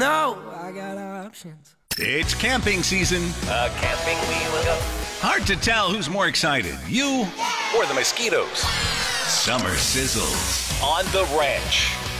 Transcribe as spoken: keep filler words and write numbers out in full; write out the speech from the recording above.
know I got options. It's camping season. Uh, camping we will go. Hard to tell who's more excited, you Or the mosquitoes. Summer Sizzles. On the ranch.